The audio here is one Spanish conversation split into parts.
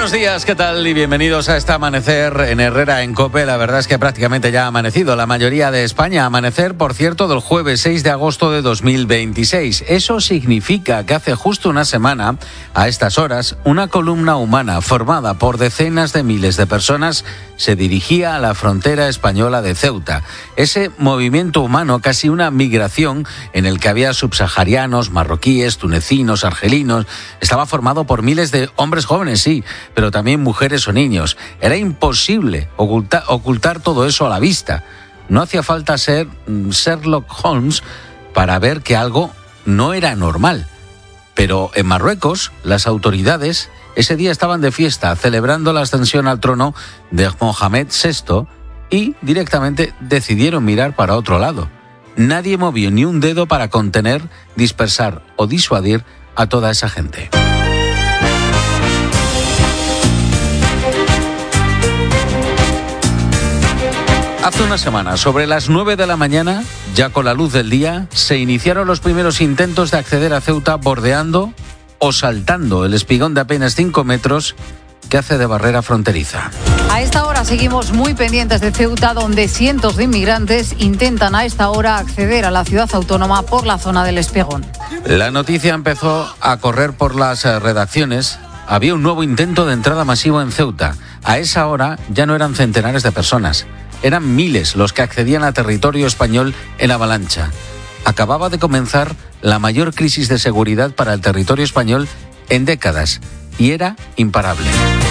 Buenos días, ¿qué tal? Y bienvenidos a este amanecer en Herrera en COPE. La verdad es que prácticamente ya ha amanecido la mayoría de España. Amanecer, por cierto, del jueves 6 de agosto de 2026. Eso significa que hace justo una semana, a estas horas, una columna humana formada por decenas de miles de personas se dirigía a la frontera española de Ceuta. Ese movimiento humano, casi una migración, en el que había subsaharianos, marroquíes, tunecinos, argelinos, estaba formado por miles de hombres jóvenes, sí, pero también mujeres o niños. Era imposible ocultar todo eso a la vista. No hacía falta ser Sherlock Holmes para ver que algo no era normal. Pero en Marruecos, las autoridades ese día estaban de fiesta, celebrando la ascensión al trono de Mohamed VI y directamente decidieron mirar para otro lado. Nadie movió ni un dedo para contener, dispersar o disuadir a toda esa gente. Hace una semana, sobre las 9 de la mañana, ya con la luz del día, se iniciaron los primeros intentos de acceder a Ceuta bordeando o saltando el espigón de apenas 5 metros que hace de barrera fronteriza. A esta hora seguimos muy pendientes de Ceuta, donde cientos de inmigrantes intentan a esta hora acceder a la ciudad autónoma por la zona del Espigón. La noticia empezó a correr por las redacciones. Había un nuevo intento de entrada masivo en Ceuta. A esa hora ya no eran centenares de personas. Eran miles los que accedían a territorio español en avalancha. Acababa de comenzar la mayor crisis de seguridad para el territorio español en décadas y era imparable.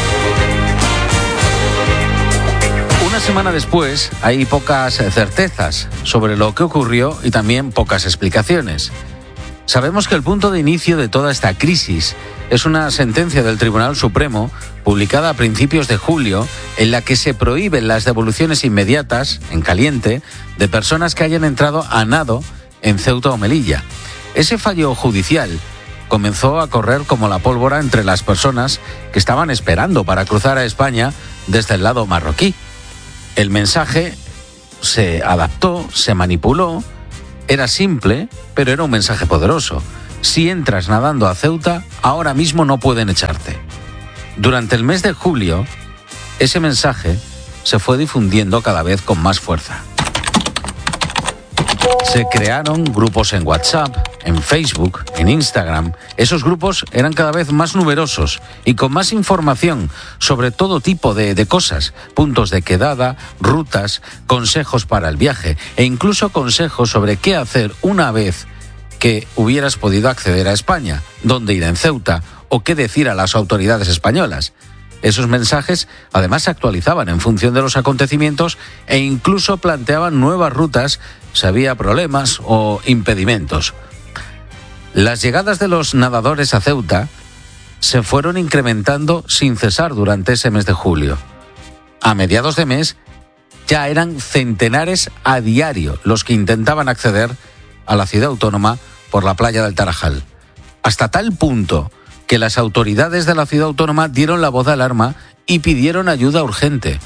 Una semana después hay pocas certezas sobre lo que ocurrió y también pocas explicaciones. Sabemos que el punto de inicio de toda esta crisis es una sentencia del Tribunal Supremo publicada a principios de julio en la que se prohíben las devoluciones inmediatas, en caliente, de personas que hayan entrado a nado en Ceuta o Melilla. Ese fallo judicial comenzó a correr como la pólvora entre las personas que estaban esperando para cruzar a España desde el lado marroquí. El mensaje se adaptó, se manipuló. Era simple, pero era un mensaje poderoso. Si entras nadando a Ceuta, ahora mismo no pueden echarte. Durante el mes de julio, ese mensaje se fue difundiendo cada vez con más fuerza. Se crearon grupos en WhatsApp, en Facebook, en Instagram. Esos grupos eran cada vez más numerosos y con más información sobre todo tipo de cosas, puntos de quedada, rutas, consejos para el viaje e incluso consejos sobre qué hacer una vez que hubieras podido acceder a España, dónde ir en Ceuta o qué decir a las autoridades españolas. Esos mensajes además se actualizaban en función de los acontecimientos e incluso planteaban nuevas rutas si había problemas o impedimentos. Las llegadas de los nadadores a Ceuta se fueron incrementando sin cesar durante ese mes de julio. A mediados de mes ya eran centenares a diario los que intentaban acceder a la ciudad autónoma por la playa del Tarajal. Hasta tal punto que las autoridades de la ciudad autónoma dieron la voz de alarma y pidieron ayuda urgente.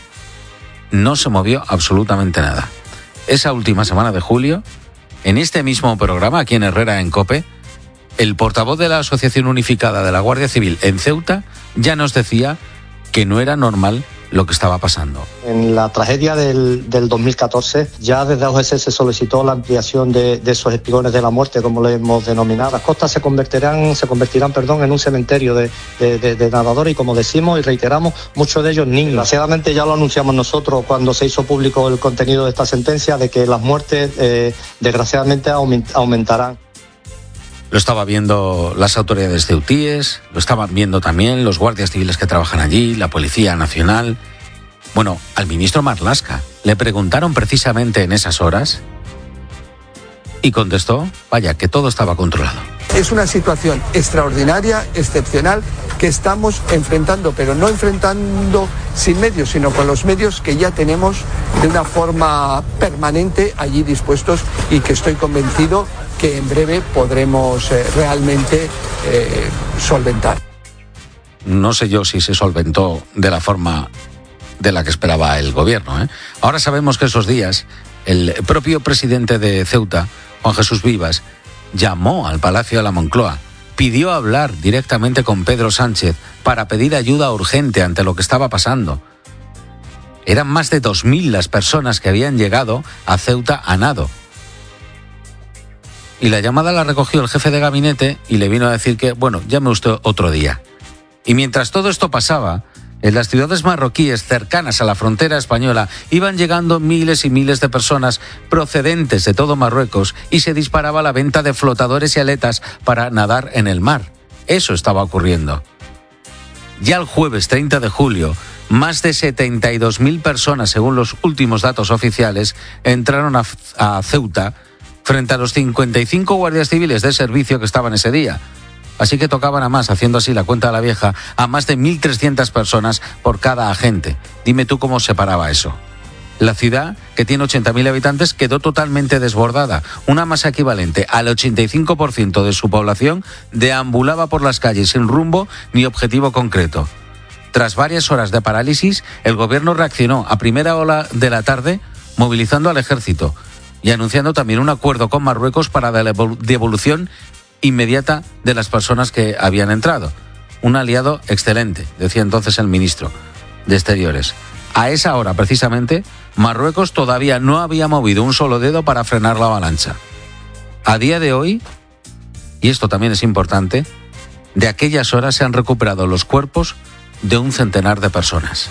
No se movió absolutamente nada. Esa última semana de julio, en este mismo programa, aquí en Herrera en COPE, el portavoz de la Asociación Unificada de la Guardia Civil en Ceuta ya nos decía que no era normal lo que estaba pasando. En la tragedia del 2014, ya desde OGC se solicitó la ampliación de esos espigones de la muerte, como le hemos denominado. Las costas se convertirán en un cementerio de nadadores y, como decimos y reiteramos, muchos de ellos niños. Desgraciadamente ya lo anunciamos nosotros cuando se hizo público el contenido de esta sentencia, de que las muertes desgraciadamente aumentarán. Lo estaban viendo las autoridades ceutíes, lo estaban viendo también los guardias civiles que trabajan allí, la Policía Nacional. Bueno, al ministro Marlaska le preguntaron precisamente en esas horas y contestó, vaya, que todo estaba controlado. Es una situación extraordinaria, excepcional, que estamos enfrentando, pero no enfrentando sin medios, sino con los medios que ya tenemos de una forma permanente allí dispuestos y que estoy convencido que en breve podremos realmente solventar. No sé yo si se solventó de la forma de la que esperaba el gobierno, ¿eh? Ahora sabemos que esos días el propio presidente de Ceuta, Juan Jesús Vivas, llamó al Palacio de la Moncloa pidió hablar directamente con Pedro Sánchez para pedir ayuda urgente ante lo que estaba pasando. Eran más de 2.000 las personas que habían llegado a Ceuta a nado. Y la llamada la recogió el jefe de gabinete y le vino a decir que, bueno, llame usted otro día. Y mientras todo esto pasaba, en las ciudades marroquíes cercanas a la frontera española iban llegando miles y miles de personas procedentes de todo Marruecos y se disparaba la venta de flotadores y aletas para nadar en el mar. Eso estaba ocurriendo. Ya el jueves 30 de julio, más de 72.000 personas, según los últimos datos oficiales, entraron a Ceuta frente a los 55 guardias civiles de servicio que estaban ese día. Así que tocaban a más, haciendo así la cuenta de la vieja, a más de 1.300 personas por cada agente. Dime tú cómo se paraba eso. La ciudad, que tiene 80.000 habitantes, quedó totalmente desbordada. Una masa equivalente al 85% de su población deambulaba por las calles sin rumbo ni objetivo concreto. Tras varias horas de parálisis, el gobierno reaccionó a primera hora de la tarde, movilizando al ejército y anunciando también un acuerdo con Marruecos para la devolución inmediata de las personas que habían entrado. Un aliado excelente, decía entonces el ministro de Exteriores. A esa hora, precisamente, Marruecos todavía no había movido un solo dedo para frenar la avalancha. A día de hoy, y esto también es importante, de aquellas horas se han recuperado los cuerpos de un centenar de personas.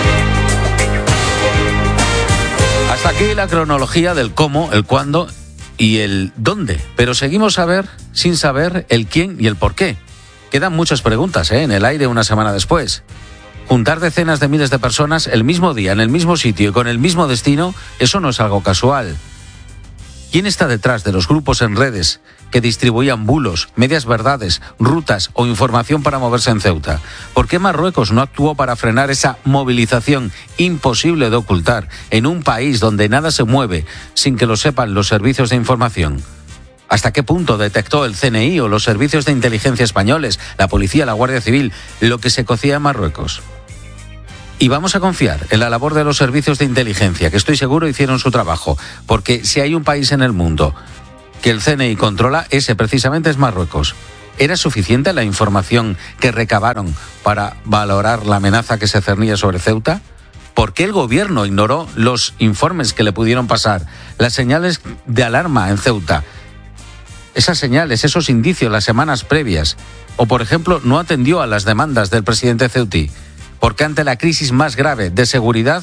Hasta aquí la cronología del cómo, el cuándo y el dónde. Pero seguimos sin saber el quién y el por qué. Quedan muchas preguntas en el aire una semana después. Juntar decenas de miles de personas el mismo día, en el mismo sitio y con el mismo destino, eso no es algo casual. ¿Quién está detrás de los grupos en redes que distribuían bulos, medias verdades, rutas o información para moverse en Ceuta? ¿Por qué Marruecos no actuó para frenar esa movilización imposible de ocultar en un país donde nada se mueve sin que lo sepan los servicios de información? ¿Hasta qué punto detectó el CNI o los servicios de inteligencia españoles, la policía, la Guardia Civil, lo que se cocía en Marruecos? Y vamos a confiar en la labor de los servicios de inteligencia, que estoy seguro hicieron su trabajo, porque si hay un país en el mundo que el CNI controla, ese precisamente es Marruecos. ¿Era suficiente la información que recabaron para valorar la amenaza que se cernía sobre Ceuta? ¿Por qué el gobierno ignoró los informes que le pudieron pasar, las señales de alarma en Ceuta? Esas señales, esos indicios, las semanas previas. O, por ejemplo, no atendió a las demandas del presidente ceutí. Porque ante la crisis más grave de seguridad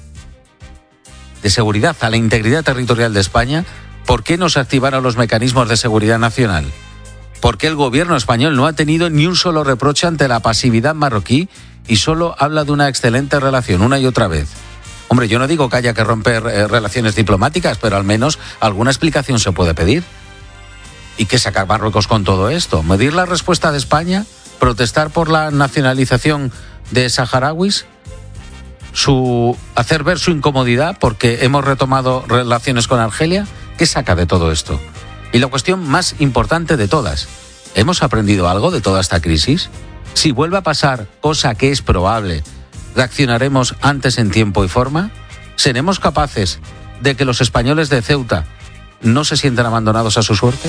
a la integridad territorial de España, ¿por qué no se activaron los mecanismos de seguridad nacional? ¿Por qué el gobierno español no ha tenido ni un solo reproche ante la pasividad marroquí y solo habla de una excelente relación una y otra vez? Hombre, yo no digo que haya que romper relaciones diplomáticas, pero al menos alguna explicación se puede pedir. ¿Y qué saca Marruecos con todo esto? ¿Medir la respuesta de España? ¿Protestar por la nacionalización de saharauis? ¿Hacer ver su incomodidad porque hemos retomado relaciones con Argelia? ¿Qué saca de todo esto? Y la cuestión más importante de todas, ¿hemos aprendido algo de toda esta crisis? Si vuelve a pasar, cosa que es probable, ¿reaccionaremos antes en tiempo y forma? ¿Seremos capaces de que los españoles de Ceuta no se sientan abandonados a su suerte?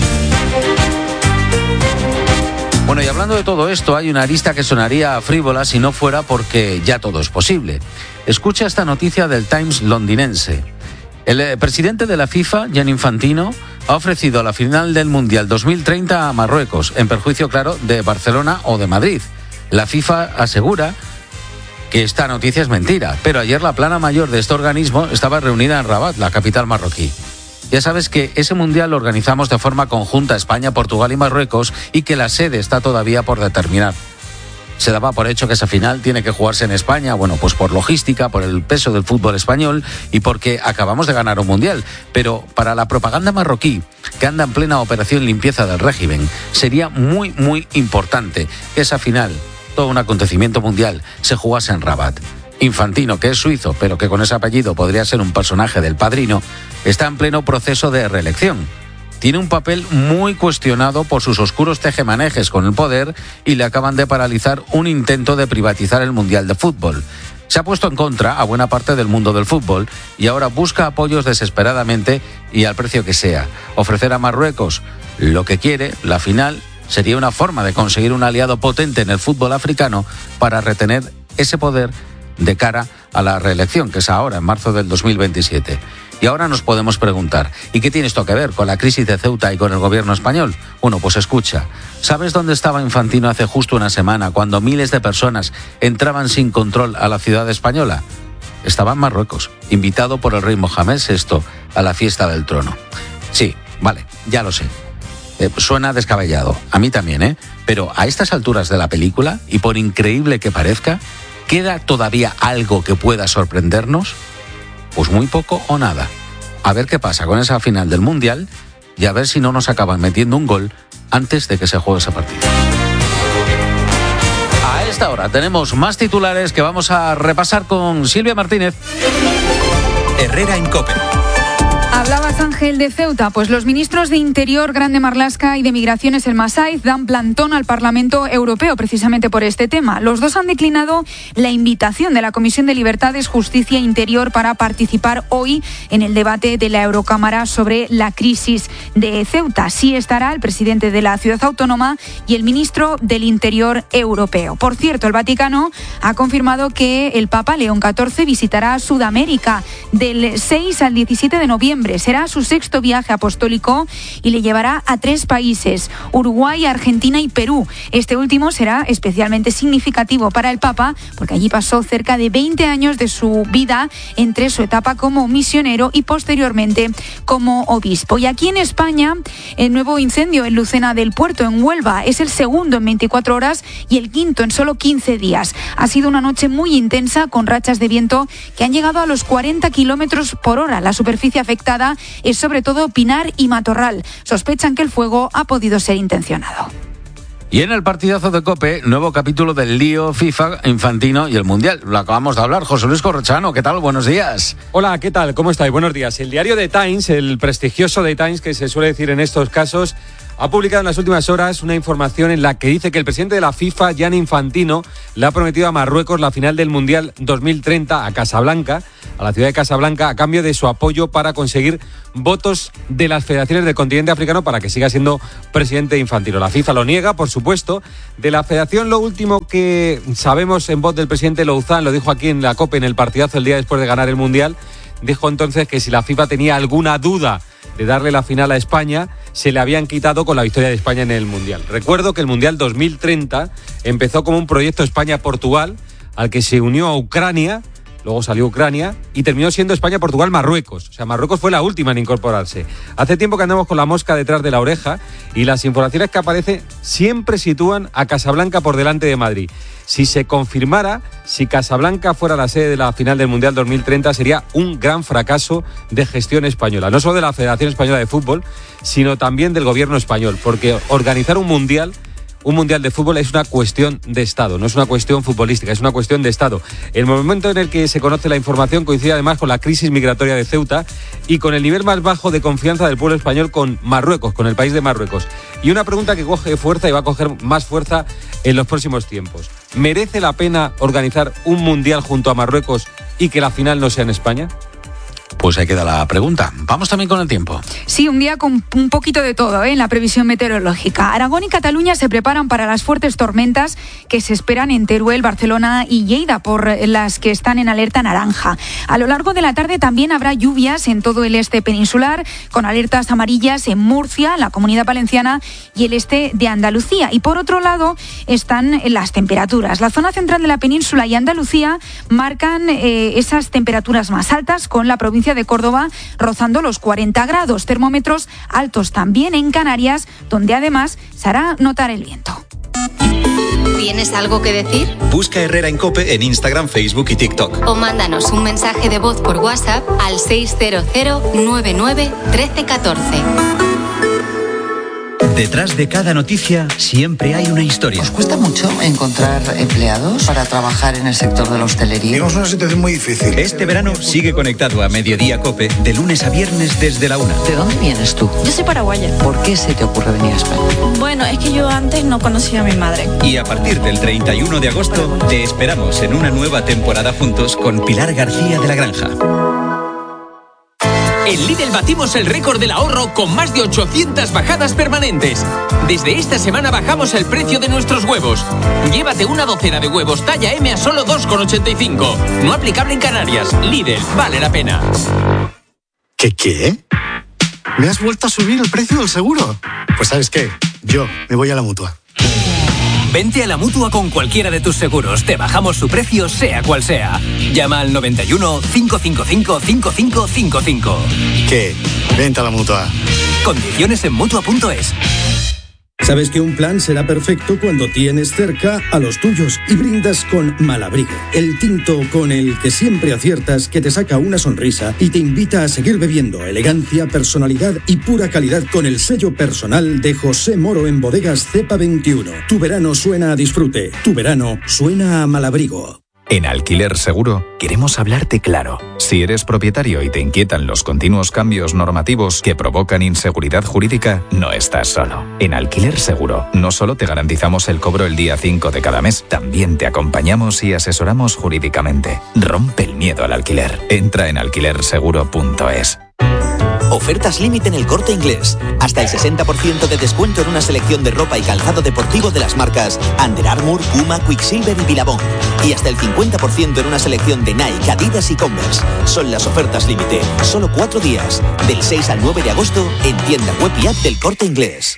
Bueno, y hablando de todo esto, hay una arista que sonaría frívola si no fuera porque ya todo es posible. Escucha esta noticia del Times londinense. El presidente de la FIFA, Gianni Infantino, ha ofrecido la final del Mundial 2030 a Marruecos, en perjuicio, claro, de Barcelona o de Madrid. La FIFA asegura que esta noticia es mentira, pero ayer la plana mayor de este organismo estaba reunida en Rabat, la capital marroquí. Ya sabes que ese mundial lo organizamos de forma conjunta España, Portugal y Marruecos y que la sede está todavía por determinar. Se daba por hecho que esa final tiene que jugarse en España, bueno, pues por logística, por el peso del fútbol español y porque acabamos de ganar un mundial. Pero para la propaganda marroquí, que anda en plena operación limpieza del régimen, sería muy, muy importante que esa final, todo un acontecimiento mundial, se jugase en Rabat. Infantino, que es suizo, pero que con ese apellido podría ser un personaje del Padrino, está en pleno proceso de reelección. Tiene un papel muy cuestionado por sus oscuros tejemanejes con el poder y le acaban de paralizar un intento de privatizar el Mundial de Fútbol. Se ha puesto en contra a buena parte del mundo del fútbol y ahora busca apoyos desesperadamente y al precio que sea. Ofrecer a Marruecos lo que quiere, la final, sería una forma de conseguir un aliado potente en el fútbol africano para retener ese poder de cara a la reelección, que es ahora, en marzo del 2027. Y ahora nos podemos preguntar, ¿y qué tiene esto que ver con la crisis de Ceuta y con el gobierno español? Bueno, pues escucha, ¿sabes dónde estaba Infantino hace justo una semana cuando miles de personas entraban sin control a la ciudad española? Estaba en Marruecos, invitado por el rey Mohamed VI a la fiesta del trono. Sí, vale, ya lo sé. Suena descabellado, a mí también, pero a estas alturas de la película, y por increíble que parezca, ¿queda todavía algo que pueda sorprendernos? Pues muy poco o nada. A ver qué pasa con esa final del Mundial y a ver si no nos acaban metiendo un gol antes de que se juegue ese partido. A esta hora tenemos más titulares que vamos a repasar con Silvia Martínez. Herrera en COPE. Hablabas, Ángel, de Ceuta. Pues los ministros de Interior, Grande Marlaska, y de Migraciones, El Masaiz, dan plantón al Parlamento Europeo precisamente por este tema. Los dos han declinado la invitación de la Comisión de Libertades, Justicia e Interior para participar hoy en el debate de la Eurocámara sobre la crisis de Ceuta. Sí estará el presidente de la ciudad autónoma y el ministro del Interior europeo. Por cierto, el Vaticano ha confirmado que el Papa León XIV visitará Sudamérica del 6 al 17 de noviembre. Será su sexto viaje apostólico y le llevará a 3 países, Uruguay, Argentina y Perú. Este último será especialmente significativo para el Papa porque allí pasó cerca de 20 años de su vida entre su etapa como misionero y posteriormente como obispo. Y aquí en España, el nuevo incendio en Lucena del Puerto, en Huelva, es el segundo en 24 horas y el quinto en solo 15 días. Ha sido una noche muy intensa con rachas de viento que han llegado a los 40 kilómetros por hora. La superficie afectada es sobre todo pinar y matorral. Sospechan que el fuego ha podido ser intencionado. Y en el partidazo de COPE, nuevo capítulo del lío FIFA, Infantino y el Mundial. Lo acabamos de hablar. José Luis Corrochano, ¿qué tal? Buenos días. Hola, ¿qué tal? ¿Cómo estáis? Buenos días. El diario The Times, el prestigioso The Times, que se suele decir en estos casos, ha publicado en las últimas horas una información en la que dice que el presidente de la FIFA, Gianni Infantino, le ha prometido a Marruecos la final del Mundial 2030 a Casablanca, a la ciudad de Casablanca, a cambio de su apoyo para conseguir votos de las federaciones del continente africano para que siga siendo presidente Infantino. La FIFA lo niega, por supuesto. De la federación, lo último que sabemos en voz del presidente Louzán, lo dijo aquí en la COPE en el partidazo el día después de ganar el Mundial, dijo entonces que si la FIFA tenía alguna duda de darle la final a España, se le habían quitado con la victoria de España en el Mundial. Recuerdo que el Mundial 2030 empezó como un proyecto España-Portugal, al que se unió a Ucrania, luego salió Ucrania, y terminó siendo España-Portugal-Marruecos. O sea, Marruecos fue la última en incorporarse. Hace tiempo que andamos con la mosca detrás de la oreja y las informaciones que aparecen siempre sitúan a Casablanca por delante de Madrid. Si se confirmara, si Casablanca fuera la sede de la final del Mundial 2030, sería un gran fracaso de gestión española. No solo de la Federación Española de Fútbol, sino también del gobierno español, porque organizar un mundial de fútbol es una cuestión de Estado, no es una cuestión futbolística, es una cuestión de Estado. El momento en el que se conoce la información coincide además con la crisis migratoria de Ceuta y con el nivel más bajo de confianza del pueblo español con Marruecos, con el país de Marruecos. Y una pregunta que coge fuerza y va a coger más fuerza en los próximos tiempos. ¿Merece la pena organizar un mundial junto a Marruecos y que la final no sea en España? Pues ahí queda la pregunta. Vamos también con el tiempo. Sí, un día con un poquito de todo en la previsión meteorológica. Aragón y Cataluña se preparan para las fuertes tormentas que se esperan en Teruel, Barcelona y Lleida, por las que están en alerta naranja. A lo largo de la tarde también habrá lluvias en todo el este peninsular, con alertas amarillas en Murcia, la Comunidad Valenciana y el este de Andalucía. Y por otro lado están las temperaturas. La zona central de la península y Andalucía marcan esas temperaturas más altas, con la provincia de Córdoba rozando los 40 grados. Termómetros altos también en Canarias, donde además se hará notar el viento. ¿Tienes algo que decir? Busca Herrera en COPE en Instagram, Facebook y TikTok. O mándanos un mensaje de voz por WhatsApp al 600 99 13 14. Detrás de cada noticia siempre hay una historia. ¿Os cuesta mucho encontrar empleados para trabajar en el sector de la hostelería? Tenemos una situación muy difícil. Este verano sigue conectado a Mediodía COPE de lunes a viernes desde la 1. ¿De dónde vienes tú? Yo soy paraguaya. ¿Por qué se te ocurre venir a España? Bueno, es que yo antes no conocía a mi madre. Y a partir del 31 de agosto te esperamos en una nueva temporada juntos con Pilar García de la Granja. En Lidl batimos el récord del ahorro con más de 800 bajadas permanentes. Desde esta semana bajamos el precio de nuestros huevos. Llévate una docena de huevos talla M a solo 2,85. No aplicable en Canarias. Lidl, vale la pena. ¿Qué? ¿Me has vuelto a subir el precio del seguro? Pues ¿sabes qué? Yo me voy a la Mutua. Vente a la Mutua con cualquiera de tus seguros. Te bajamos su precio, sea cual sea. Llama al 91 555 5555. ¿Qué? Vente a la Mutua. Condiciones en Mutua.es. Sabes que un plan será perfecto cuando tienes cerca a los tuyos y brindas con Malabrigo, el tinto con el que siempre aciertas, que te saca una sonrisa y te invita a seguir bebiendo. Elegancia, personalidad y pura calidad con el sello personal de José Moro en Bodegas Cepa 21. Tu verano suena a disfrute, tu verano suena a Malabrigo. En Alquiler Seguro queremos hablarte claro. Si eres propietario y te inquietan los continuos cambios normativos que provocan inseguridad jurídica, no estás solo. En Alquiler Seguro no solo te garantizamos el cobro el día 5 de cada mes, también te acompañamos y asesoramos jurídicamente. Rompe el miedo al alquiler. Entra en alquilerseguro.es. Ofertas límite en El Corte Inglés. Hasta el 60% de descuento en una selección de ropa y calzado deportivo de las marcas Under Armour, Puma, Quicksilver y Billabong. Y hasta el 50% en una selección de Nike, Adidas y Converse. Son las ofertas límite. Solo 4 días. Del 6 al 9 de agosto en tienda web y app del Corte Inglés.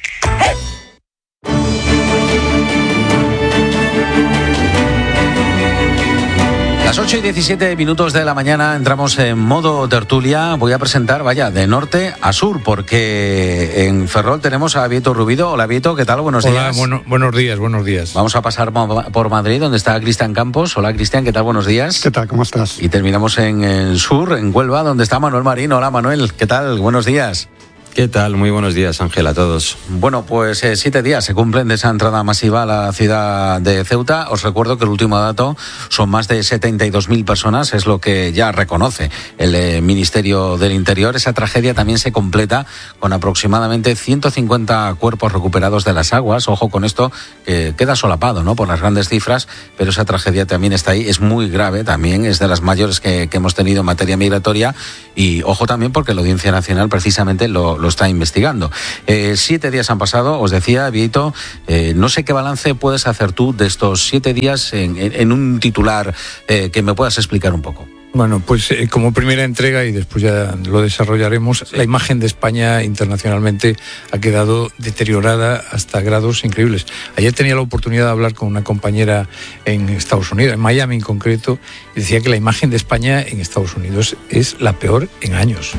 Las 8:17 de la mañana entramos en modo tertulia. Voy a presentar, de norte a sur, porque en Ferrol tenemos a Vieto Rubido. Hola Vieto, ¿qué tal? Buenos días. Buenos días. Vamos a pasar por Madrid, donde está Cristian Campos. Hola Cristian, ¿qué tal? Buenos días. ¿Qué tal? ¿Cómo estás? Y terminamos en el sur, en Huelva, donde está Manuel Marín. Hola Manuel, ¿qué tal? Buenos días. ¿Qué tal? Muy buenos días, Ángel, a todos. Bueno, pues 7 días se cumplen de esa entrada masiva a la ciudad de Ceuta. Os recuerdo que el último dato son más de 72.000 personas, es lo que ya reconoce el Ministerio del Interior. Esa tragedia también se completa con aproximadamente 150 cuerpos recuperados de las aguas. Ojo con esto, que queda solapado, ¿no?, por las grandes cifras, pero esa tragedia también está ahí. Es muy grave también, es de las mayores que hemos tenido en materia migratoria. Y ojo también porque la Audiencia Nacional precisamente lo está investigando. 7 días han pasado, os decía, Vieto, no sé qué balance puedes hacer tú de estos 7 días en un titular que me puedas explicar un poco. Bueno, pues como primera entrega, y después ya lo desarrollaremos, la imagen de España internacionalmente ha quedado deteriorada hasta grados increíbles. Ayer tenía la oportunidad de hablar con una compañera en Estados Unidos, en Miami en concreto, y decía que la imagen de España en Estados Unidos es la peor en años.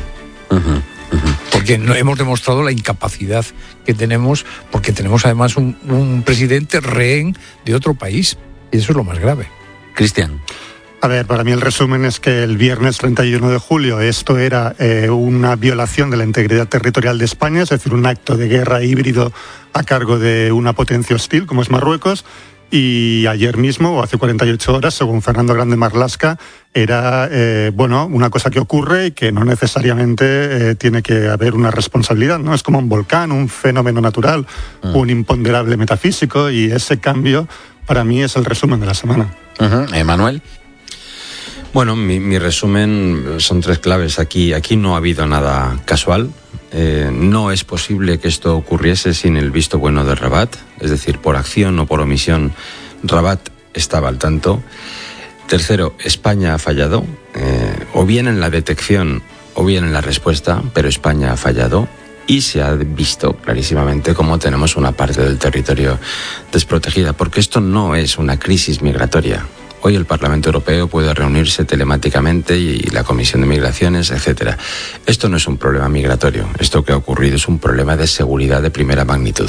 Porque no hemos demostrado la incapacidad que tenemos, porque tenemos además un presidente rehén de otro país, y eso es lo más grave. Cristian. A ver, para mí el resumen es que el viernes 31 de julio esto era una violación de la integridad territorial de España, es decir, un acto de guerra híbrido a cargo de una potencia hostil como es Marruecos. Y ayer mismo, o hace 48 horas, según Fernando Grande Marlaska, era una cosa que ocurre y que no necesariamente tiene que haber una responsabilidad, ¿no? Es como un volcán, un fenómeno natural, un imponderable metafísico, y ese cambio para mí es el resumen de la semana. Manuel. Bueno, mi resumen son 3 claves. Aquí no ha habido nada casual. No es posible que esto ocurriese sin el visto bueno de Rabat, es decir, por acción o por omisión, Rabat estaba al tanto. Tercero, España ha fallado, o bien en la detección o bien en la respuesta, pero España ha fallado. Y se ha visto clarísimamente cómo tenemos una parte del territorio desprotegida, porque esto no es una crisis migratoria. Hoy el Parlamento Europeo puede reunirse telemáticamente y la Comisión de Migraciones, etcétera. Esto no es un problema migratorio. Esto que ha ocurrido es un problema de seguridad de primera magnitud.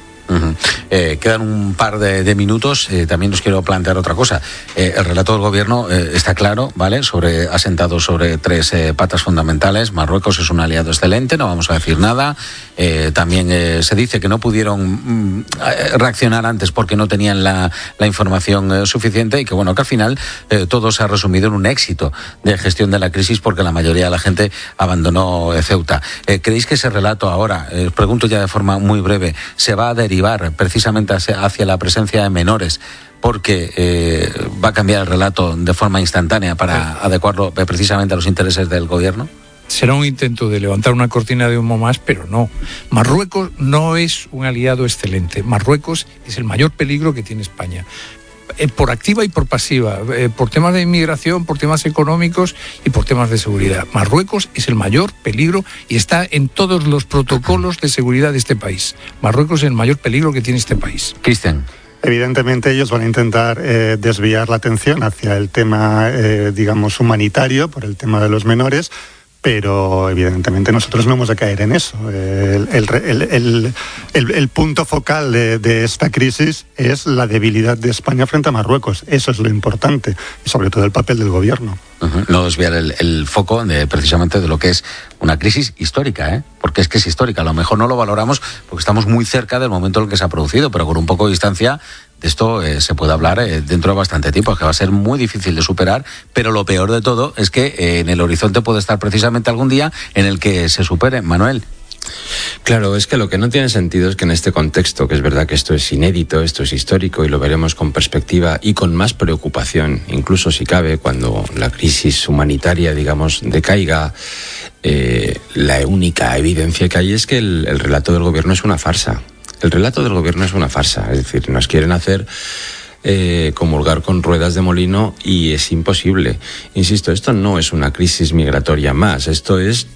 Quedan un par de minutos. También os quiero plantear otra cosa. El relato del gobierno está claro, ¿vale? Asentado sobre 3 patas fundamentales. Marruecos es un aliado excelente, no vamos a decir nada. También se dice que no pudieron reaccionar antes porque no tenían la información suficiente, y que que al final todo se ha resumido en un éxito de gestión de la crisis, porque la mayoría de la gente abandonó Ceuta. ¿Creéis que ese relato ahora, os pregunto ya de forma muy breve, se va a derivar precisamente hacia la presencia de menores, porque va a cambiar el relato de forma instantánea para adecuarlo precisamente a los intereses del gobierno? será un intento de levantar una cortina de humo más, pero no. Marruecos no es un aliado excelente. Marruecos es el mayor peligro que tiene España. Por activa y por pasiva, por temas de inmigración, por temas económicos y por temas de seguridad. Marruecos es el mayor peligro y está en todos los protocolos de seguridad de este país. Marruecos es el mayor peligro que tiene este país. Cristian. Evidentemente ellos van a intentar desviar la atención hacia el tema, digamos, humanitario, por el tema de los menores, pero evidentemente nosotros no hemos de caer en eso. El punto focal de esta crisis es la debilidad de España frente a Marruecos. Eso es lo importante, y sobre todo el papel del gobierno. No desviar el foco precisamente de lo que es una crisis histórica, porque es que es histórica. A lo mejor no lo valoramos porque estamos muy cerca del momento en el que se ha producido, pero con un poco de distancia de esto se puede hablar dentro de bastante tiempo, es que va a ser muy difícil de superar, pero lo peor de todo es que en el horizonte puede estar precisamente algún día en el que se supere. Manuel. Claro, es que lo que no tiene sentido es que en este contexto, que es verdad que esto es inédito, esto es histórico y lo veremos con perspectiva y con más preocupación, incluso si cabe, cuando la crisis humanitaria, digamos, decaiga, la única evidencia que hay es que el relato del gobierno es una farsa. El relato del gobierno es una farsa, es decir, nos quieren hacer comulgar con ruedas de molino y es imposible. Insisto, esto no es una crisis migratoria más, esto es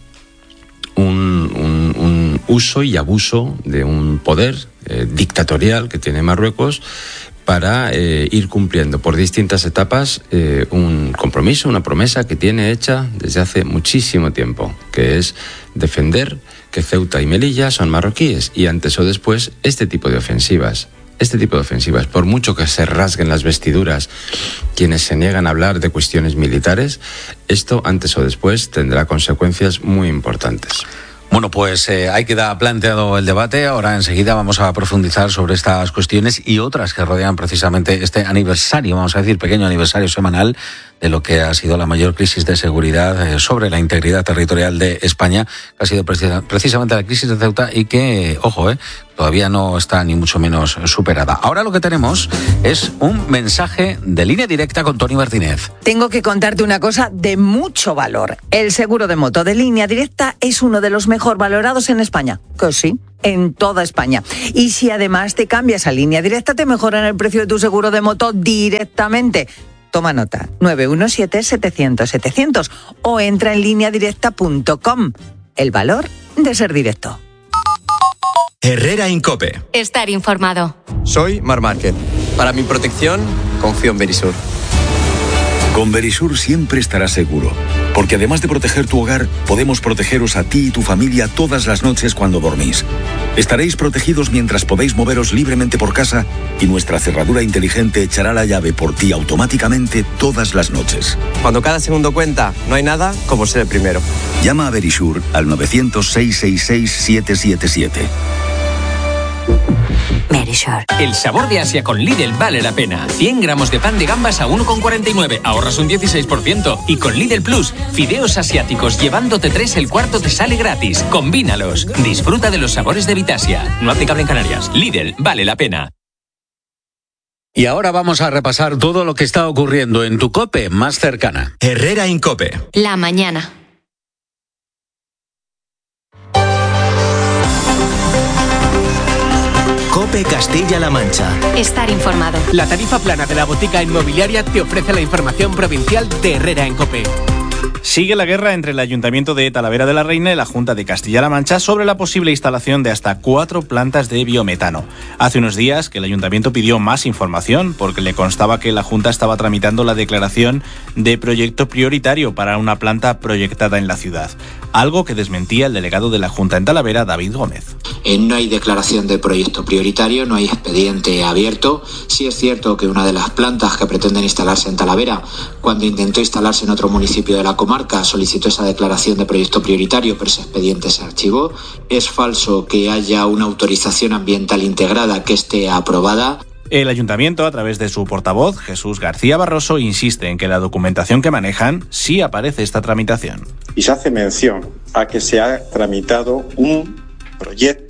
un uso y abuso de un poder dictatorial que tiene Marruecos para ir cumpliendo por distintas etapas un compromiso, una promesa que tiene hecha desde hace muchísimo tiempo, que es defender que Ceuta y Melilla son marroquíes y antes o después este tipo de ofensivas, por mucho que se rasguen las vestiduras quienes se niegan a hablar de cuestiones militares, esto antes o después tendrá consecuencias muy importantes. Bueno, pues ahí queda planteado el debate. Ahora enseguida vamos a profundizar sobre estas cuestiones y otras que rodean precisamente este aniversario, vamos a decir, pequeño aniversario semanal de lo que ha sido la mayor crisis de seguridad sobre la integridad territorial de España, que ha sido precisamente la crisis de Ceuta y que, ojo, todavía no está ni mucho menos superada. Ahora lo que tenemos es un mensaje de Línea Directa con Tony Martínez. Tengo que contarte una cosa de mucho valor. El seguro de moto de Línea Directa es uno de los mejor valorados en España. Que sí, en toda España. Y si además te cambias a Línea Directa, te mejoran el precio de tu seguro de moto directamente. Toma nota, 917-700-700 o entra en lineadirecta.com. El valor de ser directo. Herrera Incope. Estar informado. Soy Marc Márquez. Para mi protección, confío en Verisur. Con Verisur siempre estarás seguro, porque además de proteger tu hogar, podemos protegeros a ti y tu familia todas las noches cuando dormís. Estaréis protegidos mientras podéis moveros libremente por casa y nuestra cerradura inteligente echará la llave por ti automáticamente todas las noches. Cuando cada segundo cuenta, no hay nada como ser el primero. Llama a Verisur al 900-666-777. Verisur. El sabor de Asia con Lidl vale la pena. 100 gramos de pan de gambas a 1,49, ahorras un 16%. Y con Lidl Plus, fideos asiáticos, llevándote 3, el cuarto te sale gratis. Combínalos. Disfruta de los sabores de Vitasia. No aplicable en Canarias. Lidl vale la pena. Y ahora vamos a repasar todo lo que está ocurriendo en tu COPE más cercana. Herrera Incope. La mañana. COPE Castilla-La Mancha. Estar informado. La tarifa plana de la botica inmobiliaria te ofrece la información provincial de Herrera en COPE. Sigue la guerra entre el Ayuntamiento de Talavera de la Reina y la Junta de Castilla-La Mancha sobre la posible instalación de hasta 4 plantas de biometano. Hace unos días que el Ayuntamiento pidió más información porque le constaba que la Junta estaba tramitando la declaración de proyecto prioritario para una planta proyectada en la ciudad, algo que desmentía el delegado de la Junta en Talavera, David Gómez. No hay declaración de proyecto prioritario, no hay expediente abierto. Sí es cierto que una de las plantas que pretenden instalarse en Talavera, cuando intentó instalarse en otro municipio de la comarca, solicitó esa declaración de proyecto prioritario, pero ese expediente se archivó. Es falso que haya una autorización ambiental integrada que esté aprobada. El Ayuntamiento, a través de su portavoz, Jesús García Barroso, insiste en que la documentación que manejan sí aparece esta tramitación. Y se hace mención a que se ha tramitado un proyecto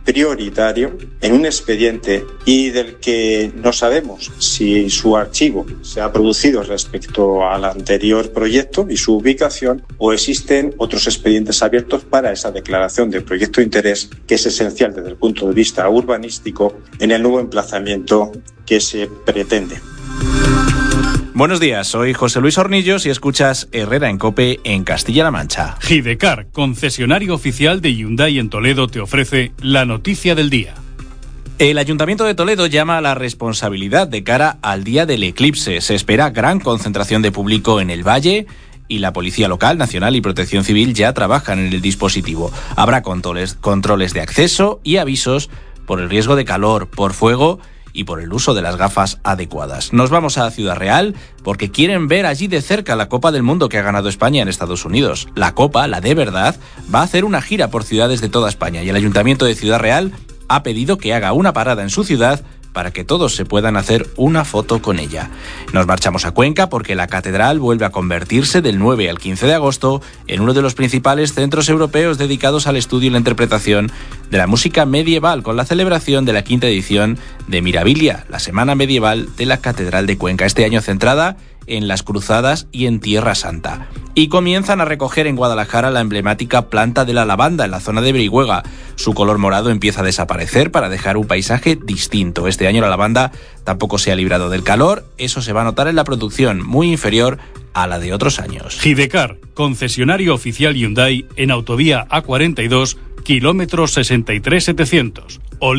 prioritario en un expediente y del que no sabemos si su archivo se ha producido respecto al anterior proyecto y su ubicación, o existen otros expedientes abiertos para esa declaración de proyecto de interés, que es esencial desde el punto de vista urbanístico en el nuevo emplazamiento que se pretende. Buenos días, soy José Luis Hornillos y escuchas Herrera en COPE en Castilla-La Mancha. Hidecar, concesionario oficial de Hyundai en Toledo, te ofrece la noticia del día. El Ayuntamiento de Toledo llama a la responsabilidad de cara al día del eclipse. Se espera gran concentración de público en el Valle y la Policía Local, Nacional y Protección Civil ya trabajan en el dispositivo. Habrá controles de acceso y avisos por el riesgo de calor, por fuego y por el uso de las gafas adecuadas. Nos vamos a Ciudad Real porque quieren ver allí de cerca la Copa del Mundo que ha ganado España en Estados Unidos. La Copa, la de verdad, va a hacer una gira por ciudades de toda España y el Ayuntamiento de Ciudad Real ha pedido que haga una parada en su ciudad para que todos se puedan hacer una foto con ella. Nos marchamos a Cuenca porque la catedral vuelve a convertirse del 9 al 15 de agosto en uno de los principales centros europeos dedicados al estudio y la interpretación de la música medieval, con la celebración de la 5ª edición de Mirabilia, la Semana Medieval de la Catedral de Cuenca, este año centrada en las cruzadas y en Tierra Santa. Y comienzan a recoger en Guadalajara la emblemática planta de la lavanda en la zona de Brihuega. Su color morado empieza a desaparecer para dejar un paisaje distinto. Este año la lavanda tampoco se ha librado del calor, eso se va a notar en la producción, muy inferior a la de otros años. Hidecar, concesionario oficial Hyundai en autovía A42, kilómetro 63700.